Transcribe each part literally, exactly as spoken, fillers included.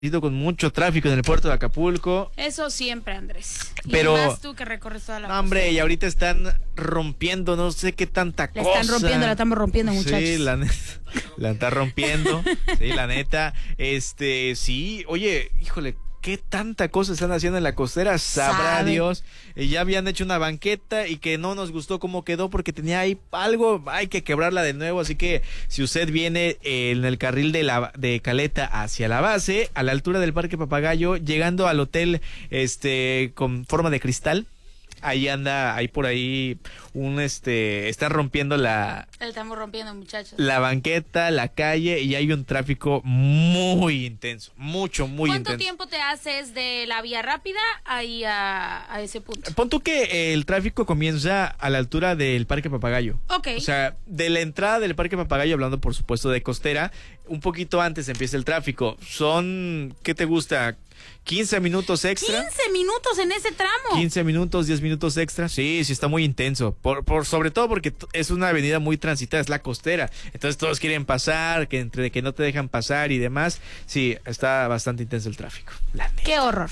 con mucho tráfico en el puerto de Acapulco. Eso siempre, Andrés. Y Pero más tú que recorres toda la no, hombre, costa. Y ahorita están rompiendo no sé qué tanta la cosa. La están rompiendo, la estamos rompiendo, muchachos. Sí, la neta, la está rompiendo. Sí, la neta. Este, sí, oye, híjole, qué tanta cosa están haciendo en la costera, sabrá Sabe. Dios. Eh, ya habían hecho una banqueta y que no nos gustó cómo quedó porque tenía ahí algo, hay que quebrarla de nuevo, así que si usted viene eh, en el carril de la de Caleta hacia la base, a la altura del Parque Papagayo, llegando al hotel este con forma de cristal, ahí anda, hay por ahí un este, están rompiendo la... Estamos rompiendo, muchachos. La banqueta, la calle, y hay un tráfico muy intenso, mucho, muy ¿Cuánto intenso. ¿Cuánto tiempo te haces de la vía rápida ahí a, a ese punto? Pon tú que el tráfico comienza a la altura del Parque Papagayo. Ok. O sea, de la entrada del Parque Papagayo, hablando por supuesto de costera, un poquito antes empieza el tráfico. Son, ¿qué te gusta? quince minutos extra. quince minutos en ese tramo. quince minutos, diez minutos extra. Sí, sí está muy intenso. Por, por sobre todo porque es una avenida muy transitada, es la costera. Entonces todos quieren pasar, que entre que no te dejan pasar y demás. Sí, está bastante intenso el tráfico. La neta. Qué horror.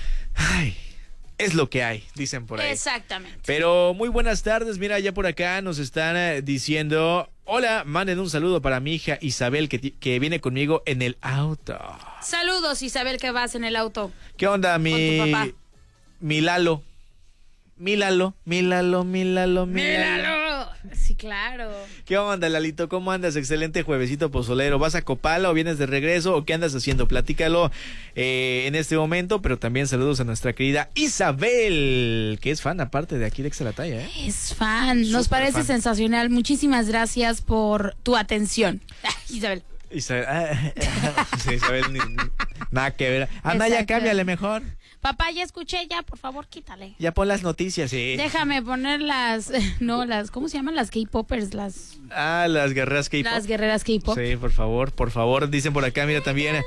Ay, es lo que hay, dicen por ahí. Exactamente. Pero muy buenas tardes. Mira, ya por acá nos están eh, diciendo: hola, manden un saludo para mi hija Isabel que, que viene conmigo en el auto. Saludos, Isabel, que vas en el auto. ¿Qué onda, mi, con tu papá? mi Lalo? Mi Lalo, mi Lalo, mi Lalo, mi Lalo. Lalo. Sí, claro. ¿Qué onda, Lalito? ¿Cómo andas? Excelente juevesito pozolero. ¿Vas a Copala o vienes de regreso o qué andas haciendo? Platícalo eh, en este momento, pero también saludos a nuestra querida Isabel, que es fan aparte de aquí de Exa la Talla, ¿eh? Es fan, nos Super parece fan. Sensacional. Muchísimas gracias por tu atención. Isabel. Isabel, ah, sí, Isabel, ni, ni, nada que ver. Anda, ya cámbiale mejor. Papá, ya escuché, ya, por favor, quítale. Ya pon las noticias, sí. Déjame poner las, no, las, ¿cómo se llaman? Las K-Poppers, las... Ah, las guerreras K-Pop. Las guerreras K-Pop. Sí, por favor, por favor, dicen por acá, mira también.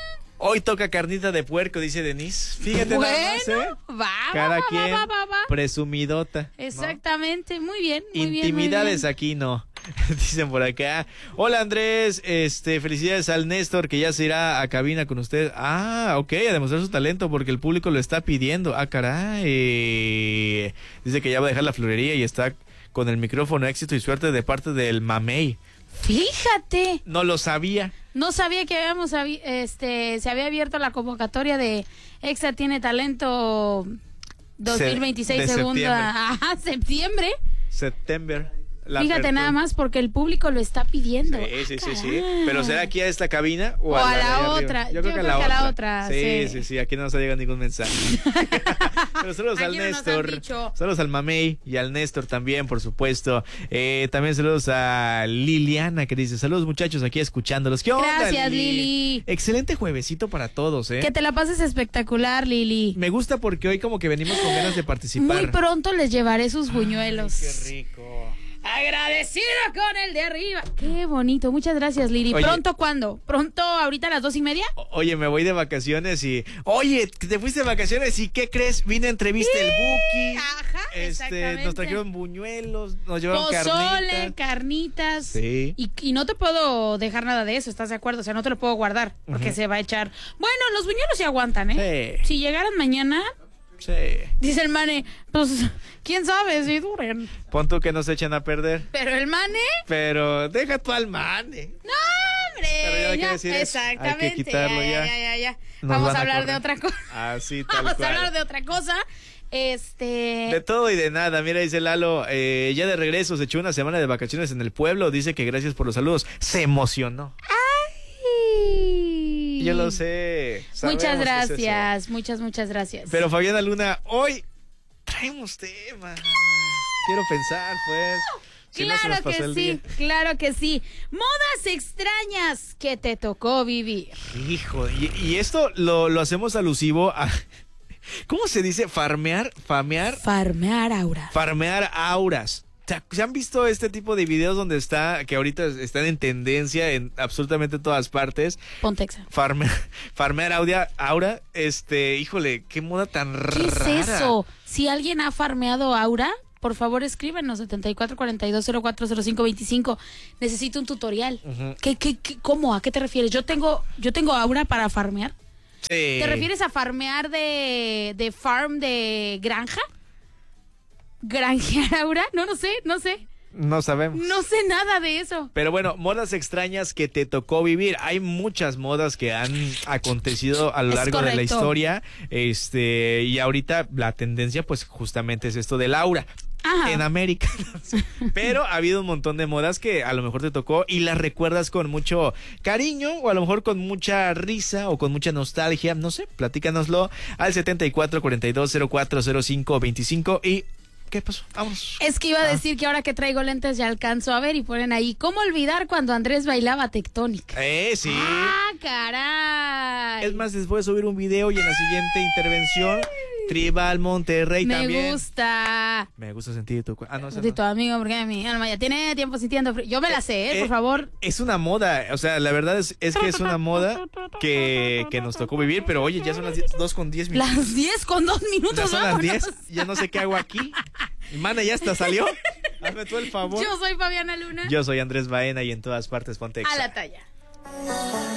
Hoy toca carnita de puerco, dice Denise. Fíjate bueno, nada más, ¿eh? Va, Cada va, quien va, va, va. presumidota. Exactamente, ¿no? Muy bien, muy Intimidades bien, muy bien. aquí no. Dicen por acá. Hola Andrés, este, felicidades al Néstor que ya se irá a cabina con usted. Ah, ok, a demostrar su talento porque el público lo está pidiendo. Ah, caray. Dice que ya va a dejar la florería y está con el micrófono. Éxito y suerte de parte del Mamey. Fíjate. No lo sabía. No sabía que habíamos, este, se había abierto la convocatoria de Exa Tiene Talento dos mil veintiséis, de segunda, ajá, septiembre. Septiembre. La Fíjate apertura. Nada más porque el público lo está pidiendo. Sí, sí, ah, sí, sí. Pero ¿será aquí a esta cabina o, o a, a la, la otra? Yo, Yo creo, que, creo a, la que a la otra. otra. Sí, sí, sí, sí. Aquí no nos ha llegado ningún mensaje. Pero saludos al Néstor. Saludos al Mamey y al Néstor también, por supuesto. Eh, también saludos a Liliana que dice: saludos muchachos, aquí escuchándolos. ¿Qué onda, Gracias, Lili? Lili. Excelente juevesito para todos, ¿eh? Que te la pases espectacular, Lili. Me gusta porque hoy como que venimos con ganas de participar. Muy pronto les llevaré sus buñuelos. Ay, qué rico. Agradecido con el de arriba. Qué bonito. Muchas gracias, Lili. Oye, ¿Pronto cuándo? ¿Pronto ahorita a las dos y media? Oye, me voy de vacaciones y... Oye, te fuiste de vacaciones y ¿qué crees? Vine a entrevista sí, el Buki. Ajá, este, exactamente. Nos trajeron buñuelos, nos llevaron Pozole, carnitas. carnitas. Sí. Y, y no te puedo dejar nada de eso, ¿estás de acuerdo? O sea, no te lo puedo guardar porque uh-huh. se va a echar... Bueno, los buñuelos sí aguantan, ¿eh? Sí. Si llegaran mañana... Sí. Dice el Mane, pues, quién sabe si duren. Pon tú que nos echen a perder. Pero el Mane. Pero deja tú al Mane. No, hombre. Pero ya, ya, decir exactamente. Hay que quitarlo ya. Ya, ya, ya, ya. Nos Vamos a a hablar correr. de otra cosa. Así, tal Vamos cual. a hablar de otra cosa. Este. De todo y de nada. Mira, dice Lalo, eh, ya de regreso, se echó una semana de vacaciones en el pueblo. Dice que gracias por los saludos. Se emocionó. Ay. Yo lo sé. Muchas gracias, es muchas, muchas gracias. Pero Fabiana Luna, hoy traemos temas. Quiero pensar, pues. Si claro no que sí, día. claro que sí. Modas extrañas que te tocó vivir. Hijo, y, y esto lo, lo hacemos alusivo a... ¿Cómo se dice? Farmear, famear. Farmear aura. Farmear auras. ¿Se han visto este tipo de videos donde está, que ahorita están en tendencia en absolutamente todas partes? Pontexa. Farmear, farmear audia, aura, este, híjole, qué moda tan ¿Qué rara. ¿Qué es eso? Si alguien ha farmeado aura, por favor escríbanos setenta y cuatro cuarenta y dos cero cuatro cero cinco veinticinco. Necesito un tutorial. Uh-huh. ¿Qué, qué, qué, ¿Cómo? ¿A qué te refieres? Yo tengo, yo tengo aura para farmear. Sí. ¿Te refieres a farmear de, de farm de granja? ¿Granjear, Aura? No, no sé, no sé. No sabemos. No sé nada de eso. Pero bueno, modas extrañas que te tocó vivir. Hay muchas modas que han acontecido a lo Es largo de la correcto. historia. Este, y ahorita la tendencia, pues, justamente es esto de Laura. Ajá. En América. Pero ha habido un montón de modas que a lo mejor te tocó y las recuerdas con mucho cariño o a lo mejor con mucha risa o con mucha nostalgia. No sé, platícanoslo al setenta y cuatro, cuarenta y dos, cero cuatro, cero cinco, veinticinco. ¿Y qué pasó? Vamos. Es que iba a Ah. decir que ahora que traigo lentes ya alcanzo a ver y ponen ahí, ¿cómo olvidar cuando Andrés bailaba Tectónica? Eh, sí. ¡Ah, caray! Es más, les voy a subir un video y en la siguiente intervención, Tribal Monterrey Me también. gusta. Me gusta sentir tu... cu- Ah, no, esa De no. tu amigo, porque mi alma ya tiene tiempo sintiendo frío. Yo me la sé, ¿eh? Eh, Por favor. Es una moda, o sea, la verdad es, es que es una moda que, que nos tocó vivir, pero oye, ya son las dos con diez minutos. Las diez con dos Ya minutos, son las vámonos. diez, ya no sé qué hago aquí. Mana, ya hasta salió. Hazme tú el favor. Yo soy Fabiana Luna. Yo soy Andrés Baena y en todas partes ponte A Exa. la talla.